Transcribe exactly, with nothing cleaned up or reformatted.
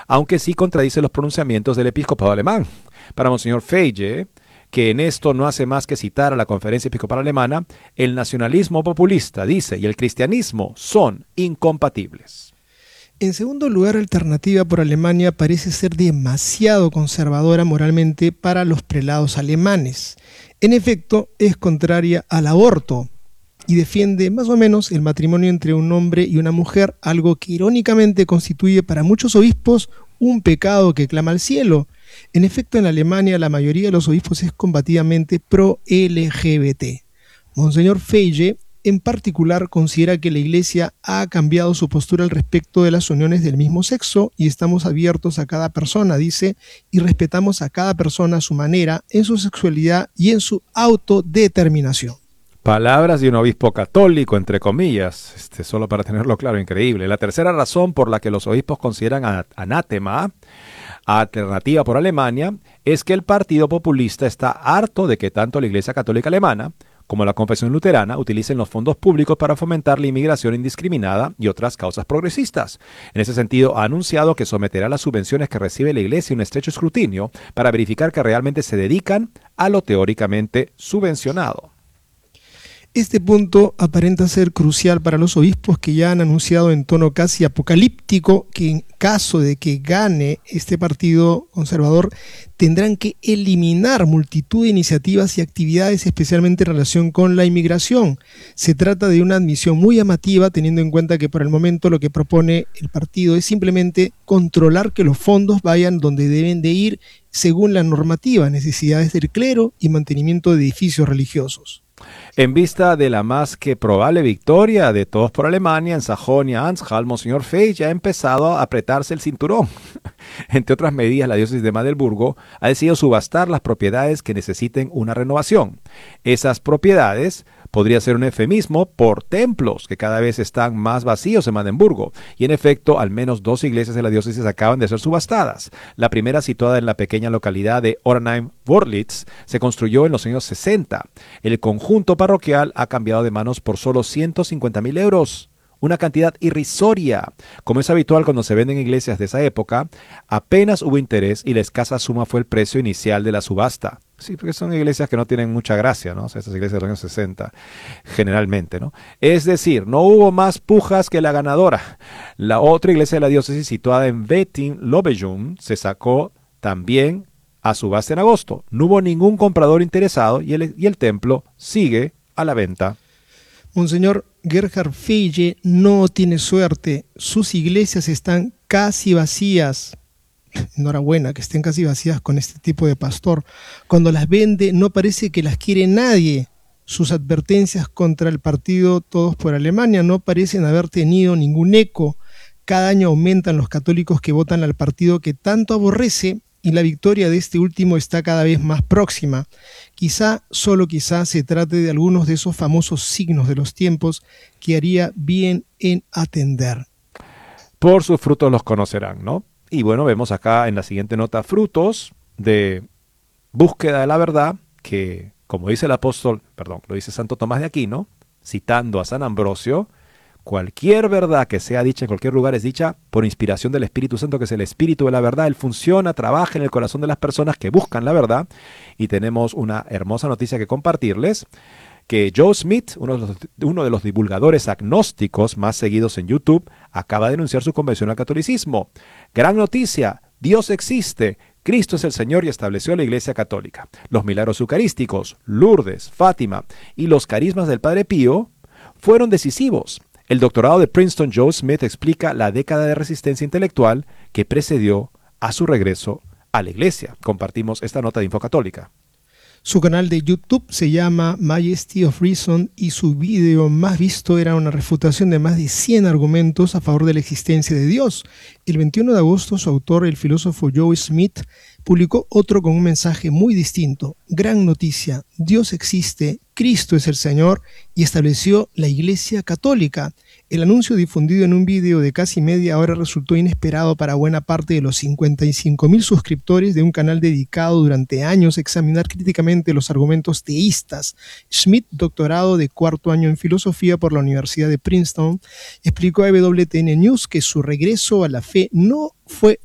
aunque sí contradice los pronunciamientos del episcopado alemán. Para Monseñor Feige, que en esto no hace más que citar a la Conferencia Episcopal Alemana, el nacionalismo populista, dice, y el cristianismo son incompatibles. En segundo lugar, la alternativa por Alemania parece ser demasiado conservadora moralmente para los prelados alemanes. En efecto, es contraria al aborto y defiende más o menos el matrimonio entre un hombre y una mujer, algo que irónicamente constituye para muchos obispos un pecado que clama al cielo. En efecto, en Alemania la mayoría de los obispos es combativamente pro-L G B T. Monseñor Feige, en particular, considera que la Iglesia ha cambiado su postura al respecto de las uniones del mismo sexo y estamos abiertos a cada persona, dice, y respetamos a cada persona a su manera, en su sexualidad y en su autodeterminación. Palabras de un obispo católico, entre comillas, este, solo para tenerlo claro, increíble. La tercera razón por la que los obispos consideran anátema alternativa por Alemania es que el partido populista está harto de que tanto la Iglesia Católica Alemana como la Confesión Luterana utilicen los fondos públicos para fomentar la inmigración indiscriminada y otras causas progresistas. En ese sentido, ha anunciado que someterá las subvenciones que recibe la Iglesia a un estrecho escrutinio para verificar que realmente se dedican a lo teóricamente subvencionado. Este punto aparenta ser crucial para los obispos que ya han anunciado en tono casi apocalíptico que en caso de que gane este partido conservador tendrán que eliminar multitud de iniciativas y actividades especialmente en relación con la inmigración. Se trata de una admisión muy llamativa teniendo en cuenta que por el momento lo que propone el partido es simplemente controlar que los fondos vayan donde deben de ir según la normativa, necesidades del clero y mantenimiento de edificios religiosos. En vista de la más que probable victoria de Todos por Alemania en Sajonia-Anhalt, Monseñor Feige ha empezado a apretarse el cinturón. Entre otras medidas, la diócesis de Magdeburgo ha decidido subastar las propiedades que necesiten una renovación. Esas propiedades podría ser un eufemismo por templos que cada vez están más vacíos en Magdeburgo. Y en efecto, al menos dos iglesias de la diócesis acaban de ser subastadas. La primera, situada en la pequeña localidad de Ornheim-Wörlitz, se construyó en los años sesenta. El conjunto parroquial ha cambiado de manos por solo ciento cincuenta mil euros. Una cantidad irrisoria. Como es habitual cuando se venden iglesias de esa época, apenas hubo interés y la escasa suma fue el precio inicial de la subasta. Sí, porque son iglesias que no tienen mucha gracia, ¿no? O sea, esas iglesias de los años sesenta, generalmente, ¿no? Es decir, no hubo más pujas que la ganadora. La otra iglesia de la diócesis, situada en Wettin-Lobejum, se sacó también a subasta en agosto. No hubo ningún comprador interesado y el, y el templo sigue a la venta. Monseñor Gerhard Feige no tiene suerte. Sus iglesias están casi vacías. Enhorabuena que estén casi vacías con este tipo de pastor. Cuando las vende no parece que las quiere nadie. Sus advertencias contra el partido Todos por Alemania no parecen haber tenido ningún eco. Cada año aumentan los católicos que votan al partido que tanto aborrece y la victoria de este último está cada vez más próxima. Quizá, solo quizá, se trate de algunos de esos famosos signos de los tiempos que haría bien en atender. Por sus frutos los conocerán, ¿no? Y bueno, vemos acá en la siguiente nota frutos de búsqueda de la verdad que, como dice el apóstol, perdón, lo dice Santo Tomás de Aquino, citando a San Ambrosio, cualquier verdad que sea dicha en cualquier lugar es dicha por inspiración del Espíritu Santo, que es el Espíritu de la verdad. Él funciona, trabaja en el corazón de las personas que buscan la verdad. Y tenemos una hermosa noticia que compartirles, que Joe Smith, uno de los, uno de los divulgadores agnósticos más seguidos en YouTube, acaba de denunciar su conversión al catolicismo. Gran noticia, Dios existe, Cristo es el Señor y estableció la Iglesia Católica. Los milagros eucarísticos, Lourdes, Fátima y los carismas del Padre Pío fueron decisivos. El doctorado de Princeton, Joe Smith, explica la década de resistencia intelectual que precedió a su regreso a la Iglesia. Compartimos esta nota de Info Católica. Su canal de YouTube se llama Majesty of Reason y su video más visto era una refutación de más de cien argumentos a favor de la existencia de Dios. El veintiuno de agosto, su autor, el filósofo Joe Smith, publicó otro con un mensaje muy distinto. Gran noticia, Dios existe, Cristo es el Señor y estableció la Iglesia Católica. El anuncio difundido en un video de casi media hora resultó inesperado para buena parte de los cincuenta y cinco mil suscriptores de un canal dedicado durante años a examinar críticamente los argumentos teístas. Schmidt, doctorado de cuarto año en filosofía por la Universidad de Princeton, explicó a W T N News que su regreso a la fe no fue